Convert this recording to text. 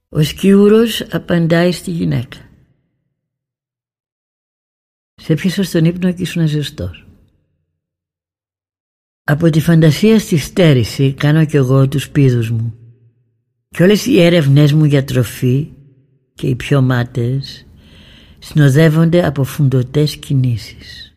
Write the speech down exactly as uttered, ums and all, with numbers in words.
Ο σκιούρος απαντάει στη γυναίκα. Σε πιάσα στον ύπνο και ήσουν ζεστός. Από τη φαντασία στη στέρηση κάνω κι εγώ τους πήδους μου. Κι όλες οι έρευνές μου για τροφή και οι πιο μάταιες συνοδεύονται από φουντωτές κινήσεις.